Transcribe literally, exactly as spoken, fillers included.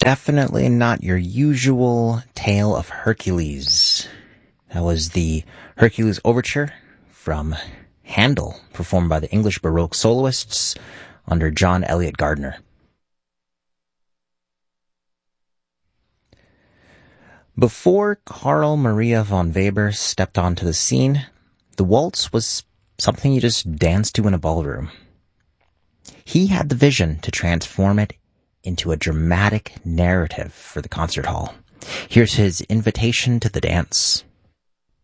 Definitely not your usual tale of Hercules. That was the Hercules Overture from Handel, performed by the English Baroque soloists under John Eliot Gardiner. Before Carl Maria von Weber stepped onto the scene, the waltz was something you just danced to in a ballroom. He had the vision to transform it into a dramatic narrative for the concert hall. Here's his invitation to the dance.